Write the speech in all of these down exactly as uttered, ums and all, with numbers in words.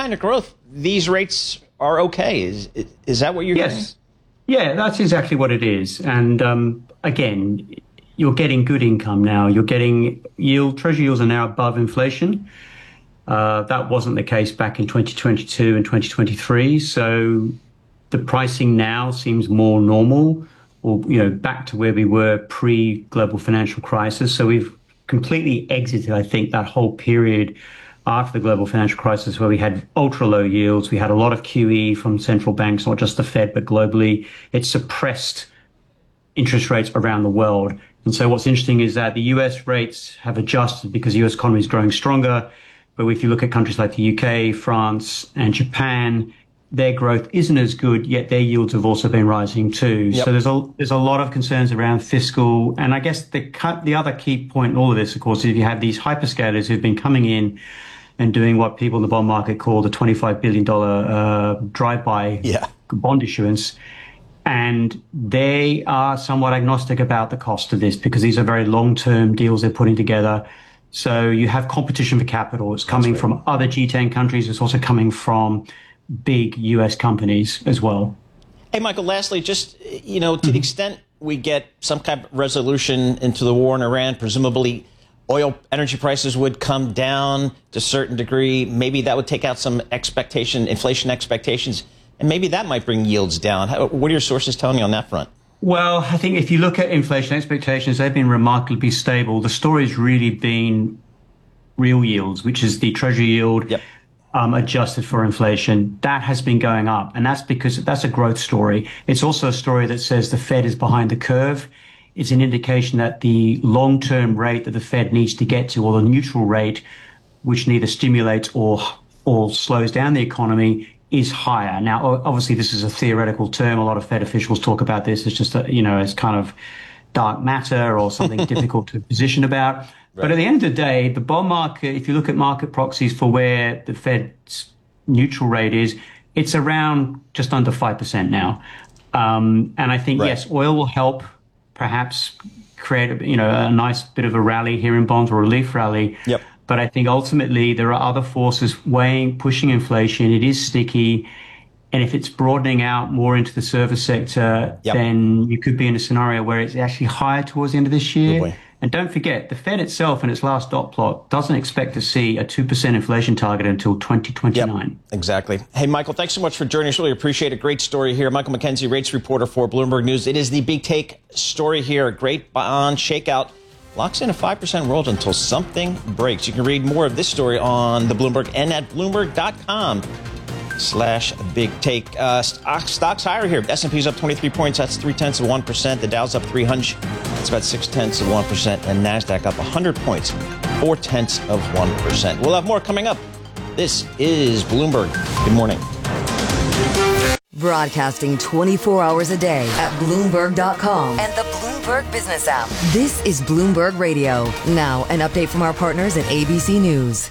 kind of growth, these rates are okay. Is is that what you're yes. getting? Yeah, that's exactly what it is. And um, again, you're getting good income now. You're getting yield, treasury yields are now above inflation. Uh, that wasn't the case back in twenty twenty-two and twenty twenty-three. So the pricing now seems more normal, or, you know, back to where we were pre-global financial crisis. So we've completely exited, I think, that whole period after the global financial crisis where we had ultra low yields. We had a lot of Q E from central banks, not just the Fed, but globally. It suppressed interest rates around the world. And so what's interesting is that the U S rates have adjusted because the U S economy is growing stronger. But if you look at countries like the U K, France, and Japan, their growth isn't as good, yet their yields have also been rising too. Yep. So there's a there's a lot of concerns around fiscal. And I guess the the other key point in all of this, of course, is if you have these hyperscalers who've been coming in and doing what people in the bond market call the twenty-five billion dollars uh, drive-by yeah. bond issuance. And they are somewhat agnostic about the cost of this because these are very long-term deals they're putting together. So you have competition for capital. It's coming right. from other G ten countries. It's also coming from big U S companies as well. Hey, Michael, lastly, just, you know, to mm-hmm. the extent we get some kind of resolution into the war in Iran, presumably oil energy prices would come down to a certain degree. Maybe that would take out some expectation, inflation expectations, and maybe that might bring yields down. How, what are your sources telling you on that front? Well, I think if you look at inflation expectations, they've been remarkably stable. The story's really been real yields, which is the treasury yield yep. um, adjusted for inflation. That has been going up, and that's because that's a growth story. It's also a story that says the Fed is behind the curve. It's an indication that the long-term rate that the Fed needs to get to, or the neutral rate, which neither stimulates or or slows down the economy, is higher. Now, obviously, this is a theoretical term. A lot of Fed officials talk about this as just, a, you know, as kind of dark matter or something difficult to position about. Right. But at the end of the day, the bond market, if you look at market proxies for where the Fed's neutral rate is, it's around just under five percent now. Um, and I think, right. yes, oil will help perhaps create a, you know, a nice bit of a rally here in bonds, or a relief rally. Yep. But I think ultimately there are other forces weighing, pushing inflation. It is sticky. And if it's broadening out more into the service sector, yep. then you could be in a scenario where it's actually higher towards the end of this year. And don't forget, the Fed itself in its last dot plot doesn't expect to see a two percent inflation target until twenty twenty-nine. Yep, exactly. Hey, Michael, thanks so much for joining us. Really appreciate it. Great story here. Michael McKenzie, rates reporter for Bloomberg News. It is the big take story here. A great bond shakeout. Locks in a five percent world until something breaks. You can read more of this story on the Bloomberg and at Bloomberg dot com slash big take. Uh, stocks higher here. S and P's up twenty-three points. That's three tenths of one percent. The Dow's up three hundred. That's about six tenths of one percent. And NASDAQ up one hundred points. Four tenths of one percent. We'll have more coming up. This is Bloomberg. Good morning. Broadcasting twenty-four hours a day at Bloomberg dot com and the Bloomberg Business app. This is Bloomberg Radio. Now, an update from our partners at A B C News.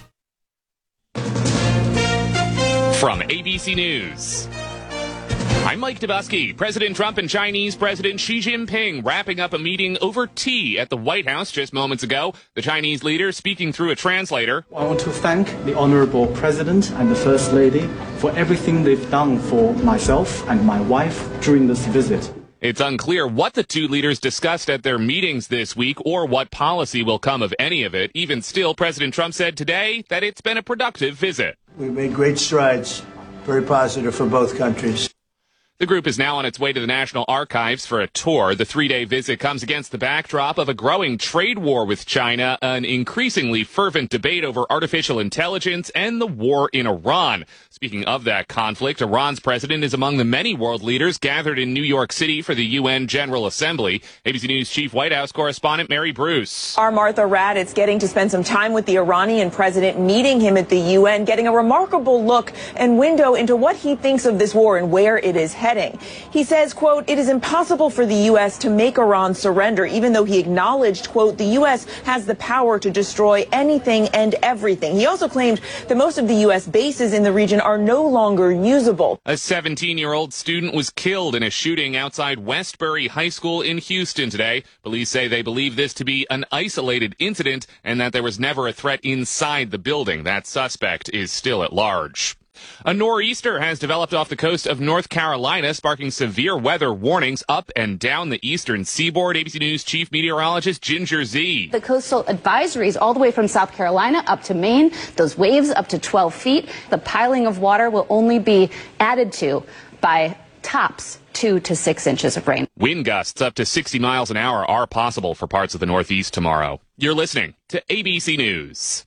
From A B C News, I'm Mike Dobuski. President Trump and Chinese President Xi Jinping wrapping up a meeting over tea at the White House just moments ago. The Chinese leader speaking through a translator. I want to thank the Honorable President and the First Lady for everything they've done for myself and my wife during this visit. It's unclear what the two leaders discussed at their meetings this week or what policy will come of any of it. Even still, President Trump said today that it's been a productive visit. We made great strides, very positive for both countries. The group is now on its way to the National Archives for a tour. The three-day visit comes against the backdrop of a growing trade war with China, an increasingly fervent debate over artificial intelligence, and the war in Iran. Speaking of that conflict, Iran's president is among the many world leaders gathered in New York City for the U N General Assembly. A B C News Chief White House correspondent Mary Bruce. Our Martha Raddatz getting to spend some time with the Iranian president, meeting him at the U N, getting a remarkable look and window into what he thinks of this war and where it is heading. He says, quote, it is impossible for the U S to make Iran surrender, even though he acknowledged, quote, the U S has the power to destroy anything and everything. He also claimed that most of the U S bases in the region are no longer usable. A seventeen-year-old student was killed in a shooting outside Westbury High School in Houston today. Police say they believe this to be an isolated incident and that there was never a threat inside the building. That suspect is still at large. A nor'easter has developed off the coast of North Carolina, sparking severe weather warnings up and down the eastern seaboard. A B C News chief meteorologist Ginger Zee. The coastal advisories all the way from South Carolina up to Maine, those waves up to twelve feet. The piling of water will only be added to by tops two to six inches of rain. Wind gusts up to sixty miles an hour are possible for parts of the Northeast tomorrow. You're listening to A B C News.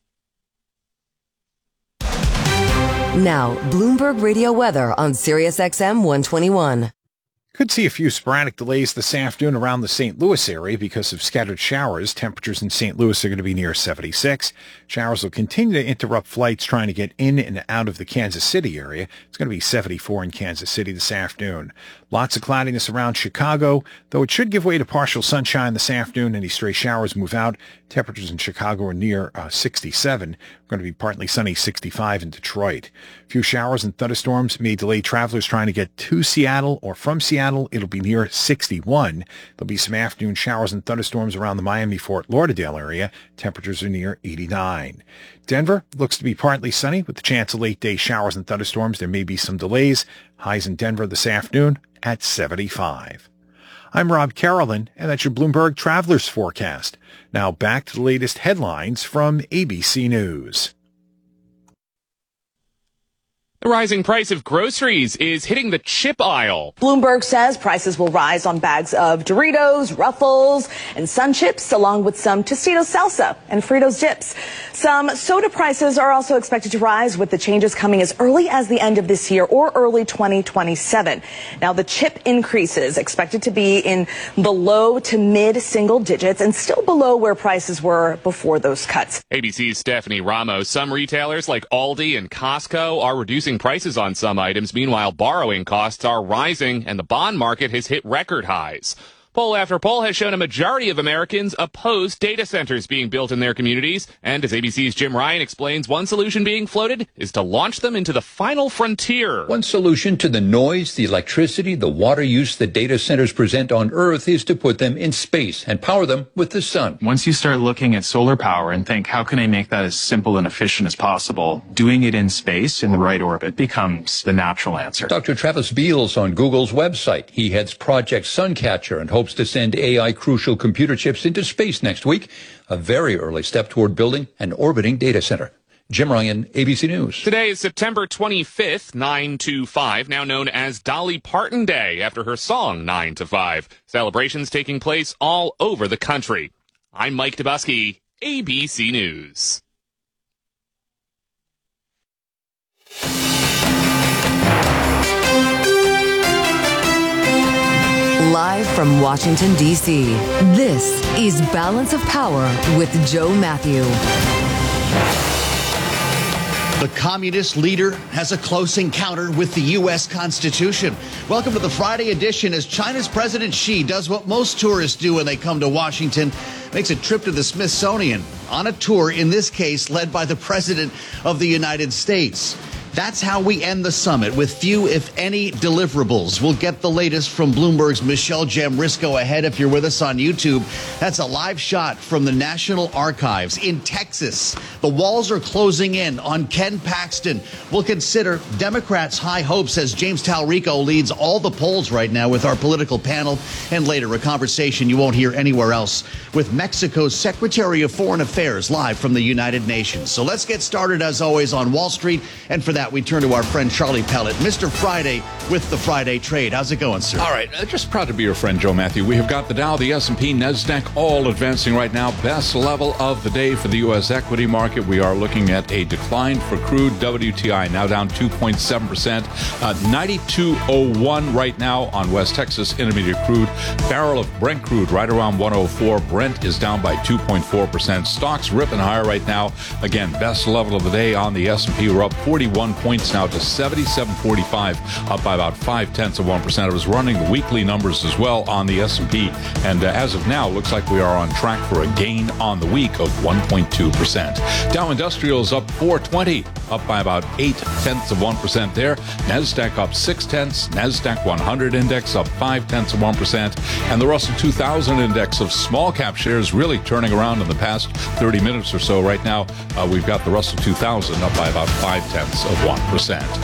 Now, Bloomberg Radio weather on Sirius X M one twenty-one. Could see a few sporadic delays this afternoon around the Saint Louis area because of scattered showers. Temperatures in Saint Louis are going to be near seventy-six. Showers will continue to interrupt flights trying to get in and out of the Kansas City area. It's going to be seventy-four in Kansas City this afternoon. Lots of cloudiness around Chicago, though it should give way to partial sunshine this afternoon. Any stray showers move out. Temperatures in Chicago are near uh, sixty-seven. Going to be partly sunny, sixty-five in Detroit. A few showers and thunderstorms may delay travelers trying to get to Seattle or from Seattle. It'll be near sixty-one. There'll be some afternoon showers and thunderstorms around the Miami-Fort Lauderdale area. Temperatures are near eighty-nine. Denver looks to be partly sunny with the chance of late-day showers and thunderstorms. There may be some delays. Highs in Denver this afternoon at seventy-five. I'm Rob Carolyn, and that's your Bloomberg Travelers Forecast. Now back to the latest headlines from A B C News. The rising price of groceries is hitting the chip aisle. Bloomberg says prices will rise on bags of Doritos, Ruffles, and Sun Chips, along with some Tostitos salsa and Fritos dips. Some soda prices are also expected to rise, with the changes coming as early as the end of this year or early twenty twenty-seven. Now, the chip increases expected to be in the low to mid single digits and still below where prices were before those cuts. A B C's Stephanie Ramos. Some retailers like Aldi and Costco are reducing prices on some items. Meanwhile, borrowing costs are rising and the bond market has hit record highs. Poll after poll has shown a majority of Americans oppose data centers being built in their communities. And as A B C's Jim Ryan explains, one solution being floated is to launch them into the final frontier. One solution to the noise, the electricity, the water use that data centers present on Earth is to put them in space and power them with the sun. Once you start looking at solar power and think, how can I make that as simple and efficient as possible? Doing it in space in the right orbit becomes the natural answer. Doctor Travis Beals on Google's website. He heads Project Suncatcher and hopes to send A I crucial computer chips into space next week, a very early step toward building an orbiting data center. Jim Ryan, A B C News. Today is September twenty-fifth, nine two five, now known as Dolly Parton Day after her song nine to five. Celebrations taking place all over the country. I'm Mike Dubusky, A B C News. Live from Washington, D C, this is Balance of Power with Joe Matthew. The communist leader has a close encounter with the U S Constitution. Welcome to the Friday edition as China's President Xi does what most tourists do when they come to Washington, makes a trip to the Smithsonian on a tour, in this case, led by the President of the United States. That's how we end the summit, with few, if any, deliverables. We'll get the latest from Bloomberg's Michelle Jamrisco ahead if you're with us on YouTube. That's a live shot from the National Archives in Texas. The walls are closing in on Ken Paxton. We'll consider Democrats' high hopes as James Talrico leads all the polls right now with our political panel. And later, a conversation you won't hear anywhere else with Mexico's Secretary of Foreign Affairs live from the United Nations. So let's get started, as always, on Wall Street. And for that, we turn to our friend Charlie Pellet, Mister Friday with the Friday Trade. How's it going, sir? All right. Uh, just proud to be your friend, Joe Matthew. We have got the Dow, the S and P, NASDAQ all advancing right now. Best level of the day for the U S equity market. We are looking at a decline for crude W T I, now down two point seven percent. Uh, ninety-two oh one right now on West Texas Intermediate crude. Barrel of Brent crude right around one oh four. Brent is down by two point four percent. Stocks ripping higher right now. Again, best level of the day on the S and P. We're up forty-one points now to seventy-seven forty-five, up by about five tenths of one percent. I was running the weekly numbers as well on the S and P, and uh, as of now, looks like we are on track for a gain on the week of one point two percent. Dow Industrial is up four twenty, up by about eight tenths of one percent there. NASDAQ up six tenths. NASDAQ one hundred index up five tenths of one percent, and the Russell two thousand index of small cap shares really turning around in the past thirty minutes or so. Right now, uh, we've got the Russell two thousand up by about five tenths of one percent.